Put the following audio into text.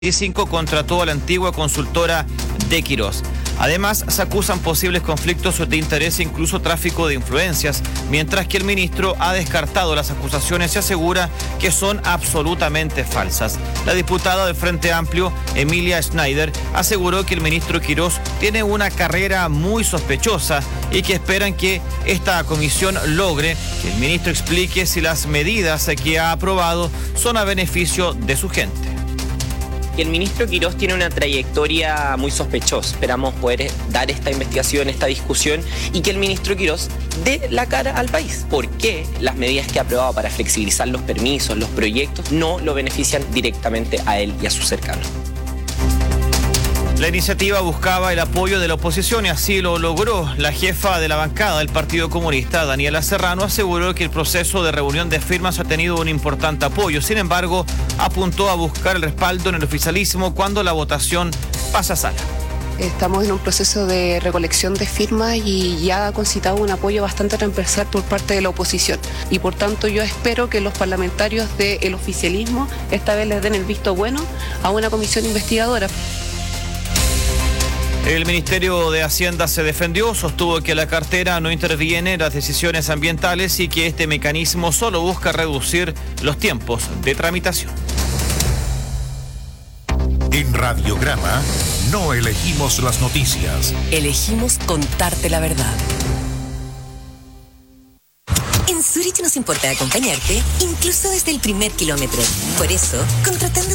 2025 contrató a la antigua consultora de Quirós. Además, se acusan posibles conflictos de interés e incluso tráfico de influencias, mientras que el ministro ha descartado las acusaciones y asegura que son absolutamente falsas. La diputada del Frente Amplio, Emilia Schneider, aseguró que el ministro Quirós tiene una carrera muy sospechosa y que esperan que esta comisión logre que el ministro explique si las medidas que ha aprobado son a beneficio de su gente. El ministro Quirós tiene una trayectoria muy sospechosa. Esperamos poder dar esta investigación, esta discusión y que el ministro Quirós dé la cara al país. ¿Por qué las medidas que ha aprobado para flexibilizar los permisos, los proyectos, no lo benefician directamente a él y a sus cercanos? La iniciativa buscaba el apoyo de la oposición y así lo logró. La jefa de la bancada del Partido Comunista, Daniela Serrano, aseguró que el proceso de reunión de firmas ha tenido un importante apoyo. Sin embargo, apuntó a buscar el respaldo en el oficialismo cuando la votación pasa a sala. Estamos en un proceso de recolección de firmas y ya ha concitado un apoyo bastante transversal por parte de la oposición. Y por tanto yo espero que los parlamentarios del oficialismo esta vez les den el visto bueno a una comisión investigadora. El Ministerio de Hacienda se defendió, sostuvo que la cartera no interviene en las decisiones ambientales y que este mecanismo solo busca reducir los tiempos de tramitación. En Radiograma no elegimos las noticias. Elegimos contarte la verdad. En Zurich nos importa acompañarte, incluso desde el primer kilómetro. Por eso, contratando